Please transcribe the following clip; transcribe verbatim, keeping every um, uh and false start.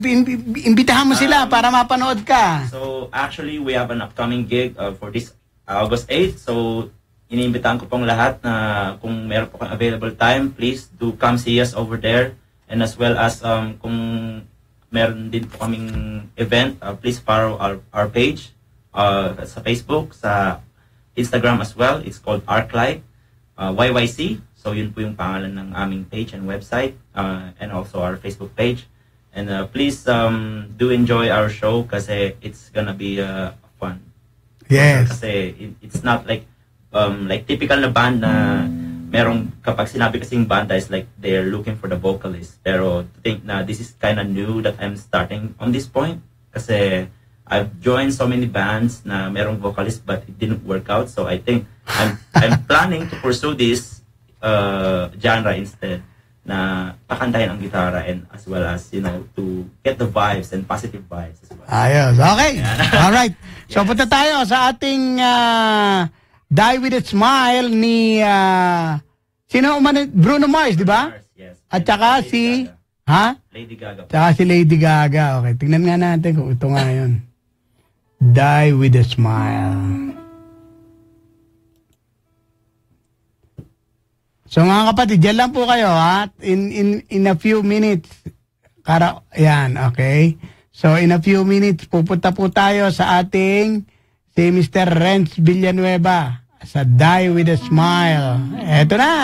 Imbitahan mo sila Um, para mapanood ka. So, actually, we have an upcoming gig uh, for this August eighth. So, iniimbitahan ko pong lahat na kung meron po kang available time, please do come see us over there. And as well as um, kung meron din po kaming event, uh, please follow our, our page uh, sa Facebook, sa Instagram as well. It's called ArcLight uh, Y Y C. So, yun po yung pangalan ng aming page and website uh, and also our Facebook page. And uh, please um, do enjoy our show kasi it's gonna be uh, fun. Yes. Kasi it, it's not like um, like typical na band na merong kapag sinabi kasing banda is like they're looking for the vocalist. Pero to think na this is kind of new that I'm starting on this point kasi I've joined so many bands na merong vocalist but it didn't work out. So I think I'm I'm planning to pursue this uh, genre instead. Na pakantahin ang gitara and as well as, you know, to get the vibes and positive vibes as well. Ayos. Okay. Yeah. Alright. So, Yes. punta tayo sa ating uh, Die With A Smile ni uh, sino umano? Bruno Mars, di ba? Yes. At saka Lady si Gaga. ha? Lady Gaga. Tsaka si Lady Gaga. Okay. Tingnan nga natin kung ito nga yun. Die With A Smile. So mga kapatid, dyan lang po kayo ha. In, in, in a few minutes. Kara, yan, okay. So in a few minutes, pupunta po tayo sa ating si Mister Renz Villanueva sa Die With A Smile. Eto na.